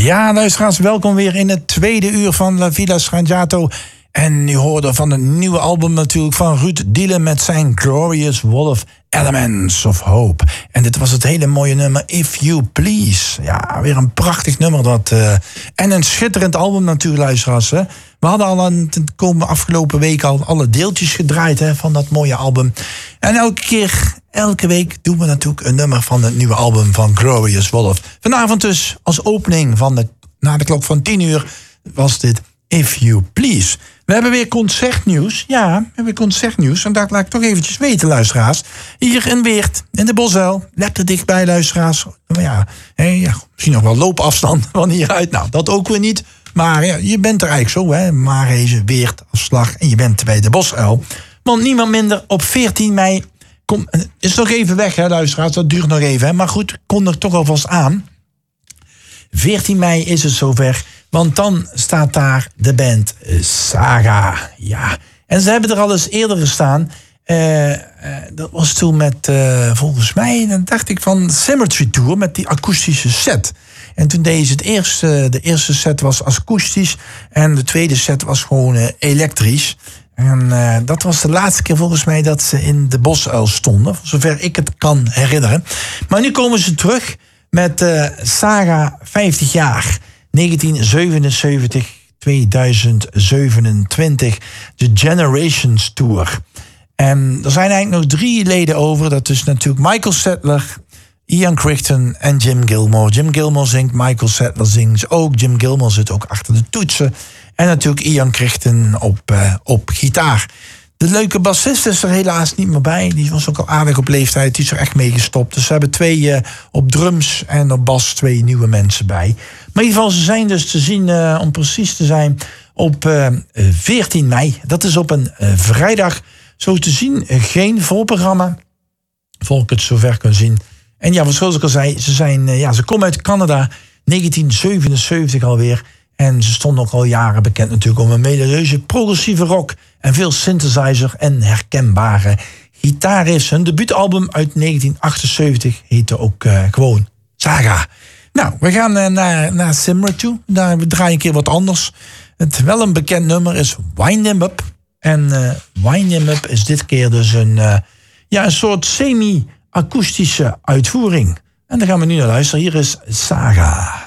Ja, luisteraars, welkom weer in het tweede uur van La Villa Scangiato. En u hoorde van het nieuwe album natuurlijk van Ruud Dielen met zijn Glorious Wolf Elements of Hope. En dit was het hele mooie nummer If You Please. Ja, weer een prachtig nummer dat. En een schitterend album natuurlijk, luisteraars. Hè. We hadden al afgelopen week al alle deeltjes gedraaid van dat mooie album. En elke week doen we natuurlijk een nummer van het nieuwe album van Glorious Wolf. Vanavond dus als opening van na de klok van 10 uur was dit If You Please. We hebben weer concertnieuws. Ja, we hebben weer concertnieuws. En dat laat ik toch eventjes weten, luisteraars. Hier in Weert, in de Bosuil. Lekker dichtbij, luisteraars. Ja, misschien nog wel loopafstand van hieruit. Nou, dat ook weer niet. Maar ja, je bent er eigenlijk zo, hè. Maarhezen, Weert, Afslag. En je bent bij de Bosuil. Want niemand minder op 14 mei... is nog even weg, hè, luisteraars. Dat duurt nog even, hè. Maar goed, kom er toch alvast aan. 14 mei is het zover... Want dan staat daar de band Saga. Ja. En ze hebben er al eens eerder gestaan. Dat was toen met, volgens mij, dan dacht ik van Symmetry Tour met die akoestische set. En toen deed ze de eerste set was akoestisch. En de tweede set was gewoon elektrisch. En dat was de laatste keer volgens mij dat ze in de Bosuil stonden. Voor zover ik het kan herinneren. Maar nu komen ze terug met Saga 50 jaar. 1977, 2027, de Generations Tour. En er zijn eigenlijk nog 3 leden over. Dat is natuurlijk Michael Settler, Ian Crichton en Jim Gilmore. Jim Gilmore zingt, Michael Settler zingt ook. Jim Gilmore zit ook achter de toetsen. En natuurlijk Ian Crichton op gitaar. De leuke bassist is er helaas niet meer bij. Die was ook al aardig op leeftijd. Die is er echt mee gestopt. Dus ze hebben 2 op drums en op bas 2 nieuwe mensen bij. Maar in ieder geval, ze zijn dus te zien, om precies te zijn, op 14 mei. Dat is op een vrijdag. Zo te zien, geen voorprogramma. Voor ik het zover kan zien. En ja, zoals ik al zei, ze komen uit Canada. 1977 alweer. En ze stonden ook al jaren bekend natuurlijk om een melodieuze progressieve rock. En veel synthesizer en herkenbare gitaarriffs. Hun debuutalbum uit 1978 heette ook gewoon Saga. Nou, we gaan naar Simra toe. Daar we draaien een keer wat anders. Het wel een bekend nummer is Wind 'Em Up. En Wind 'Em Up is dit keer dus een soort semi-akoestische uitvoering. En daar gaan we nu naar luisteren. Hier is Saga.